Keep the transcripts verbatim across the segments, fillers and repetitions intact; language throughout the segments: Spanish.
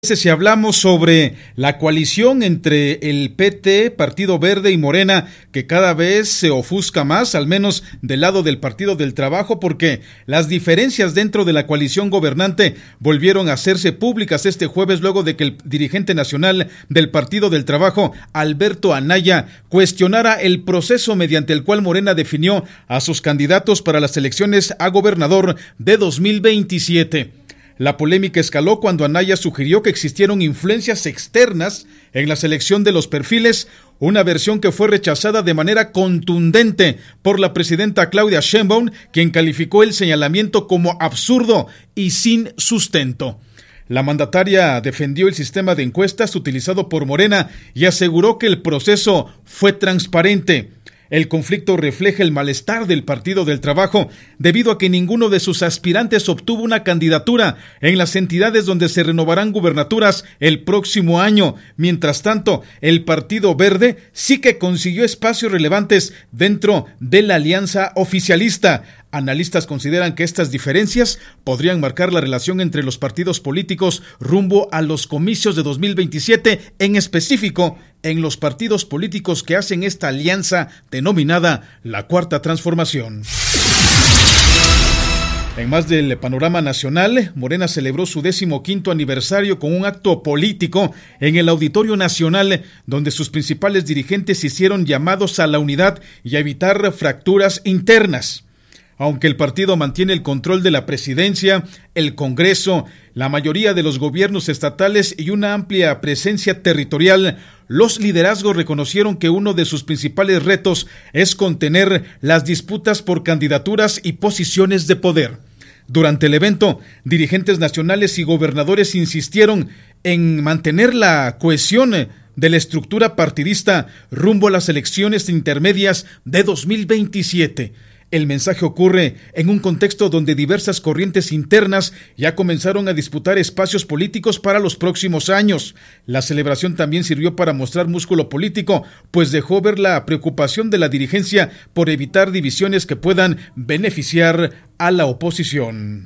Si hablamos sobre la coalición entre el P T, Partido Verde y Morena, que cada vez se ofusca más, al menos del lado del Partido del Trabajo, porque las diferencias dentro de la coalición gobernante volvieron a hacerse públicas este jueves luego de que el dirigente nacional del Partido del Trabajo, Alberto Anaya, cuestionara el proceso mediante el cual Morena definió a sus candidatos para las elecciones a gobernador de dos mil veintisiete. La polémica escaló cuando Anaya sugirió que existieron influencias externas en la selección de los perfiles, una versión que fue rechazada de manera contundente por la presidenta Claudia Sheinbaum, quien calificó el señalamiento como absurdo y sin sustento. La mandataria defendió el sistema de encuestas utilizado por Morena y aseguró que el proceso fue transparente. El conflicto refleja el malestar del Partido del Trabajo debido a que ninguno de sus aspirantes obtuvo una candidatura en las entidades donde se renovarán gubernaturas el próximo año. Mientras tanto, el Partido Verde sí que consiguió espacios relevantes dentro de la alianza oficialista. Analistas consideran que estas diferencias podrían marcar la relación entre los partidos políticos rumbo a los comicios de dos mil veintisiete, en específico en los partidos políticos que hacen esta alianza denominada la Cuarta Transformación. En más del panorama nacional, Morena celebró su decimoquinto aniversario con un acto político en el Auditorio Nacional, donde sus principales dirigentes hicieron llamados a la unidad y a evitar fracturas internas. Aunque el partido mantiene el control de la presidencia, el Congreso, la mayoría de los gobiernos estatales y una amplia presencia territorial, los liderazgos reconocieron que uno de sus principales retos es contener las disputas por candidaturas y posiciones de poder. Durante el evento, dirigentes nacionales y gobernadores insistieron en mantener la cohesión de la estructura partidista rumbo a las elecciones intermedias de dos mil veintisiete. El mensaje ocurre en un contexto donde diversas corrientes internas ya comenzaron a disputar espacios políticos para los próximos años. La celebración también sirvió para mostrar músculo político, pues dejó ver la preocupación de la dirigencia por evitar divisiones que puedan beneficiar a la oposición.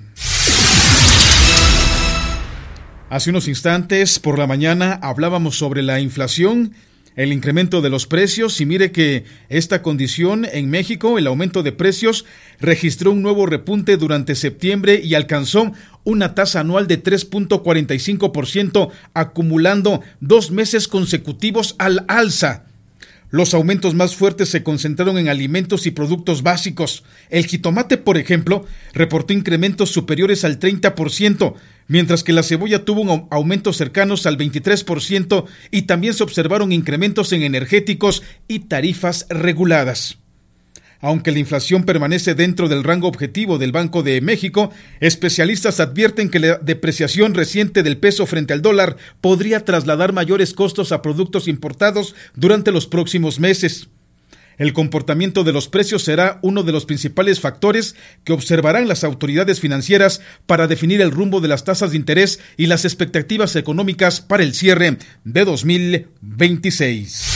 Hace unos instantes, por la mañana, hablábamos sobre la inflación, el incremento de los precios, y mire que esta condición en México, el aumento de precios, registró un nuevo repunte durante septiembre y alcanzó una tasa anual de tres punto cuarenta y cinco por ciento, acumulando dos meses consecutivos al alza. Los aumentos más fuertes se concentraron en alimentos y productos básicos. El jitomate, por ejemplo, reportó incrementos superiores al treinta por ciento, mientras que la cebolla tuvo un aumento cercanos al veintitrés por ciento y también se observaron incrementos en energéticos y tarifas reguladas. Aunque la inflación permanece dentro del rango objetivo del Banco de México, especialistas advierten que la depreciación reciente del peso frente al dólar podría trasladar mayores costos a productos importados durante los próximos meses. El comportamiento de los precios será uno de los principales factores que observarán las autoridades financieras para definir el rumbo de las tasas de interés y las expectativas económicas para el cierre de dos mil veintiséis.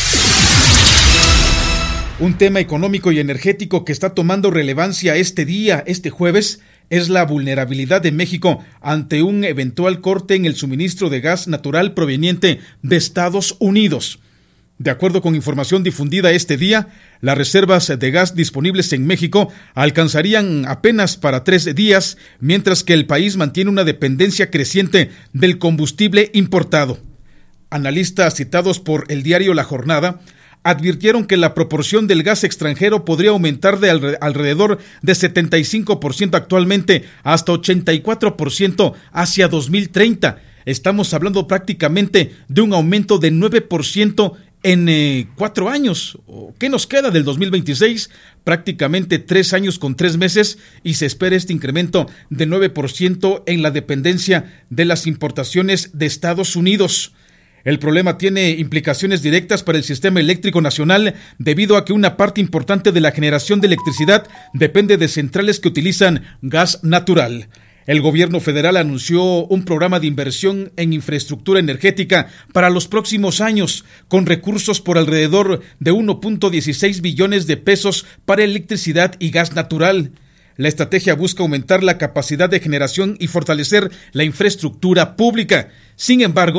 Un tema económico y energético que está tomando relevancia este día, este jueves, es la vulnerabilidad de México ante un eventual corte en el suministro de gas natural proveniente de Estados Unidos. De acuerdo con información difundida este día, las reservas de gas disponibles en México alcanzarían apenas para tres días, mientras que el país mantiene una dependencia creciente del combustible importado. Analistas citados por el diario La Jornada advirtieron que la proporción del gas extranjero podría aumentar de alrededor de setenta y cinco por ciento actualmente hasta ochenta y cuatro por ciento hacia dos mil treinta. Estamos hablando prácticamente de un aumento de nueve por ciento en eh, cuatro años. ¿Qué nos queda del dos mil veintiséis? Prácticamente tres años con tres meses, y se espera este incremento de nueve por ciento en la dependencia de las importaciones de Estados Unidos. El problema tiene implicaciones directas para el sistema eléctrico nacional debido a que una parte importante de la generación de electricidad depende de centrales que utilizan gas natural. El gobierno federal anunció un programa de inversión en infraestructura energética para los próximos años, con recursos por alrededor de uno punto dieciséis billones de pesos para electricidad y gas natural. La estrategia busca aumentar la capacidad de generación y fortalecer la infraestructura pública. Sin embargo,